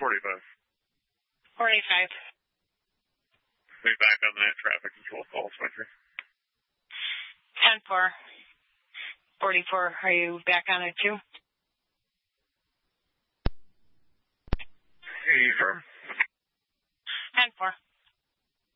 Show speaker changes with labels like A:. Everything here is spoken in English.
A: 45.
B: 45.
A: Be back on that traffic control call, Spencer.
B: 10-4. 44. Are you back on it too?
A: Hey, firm.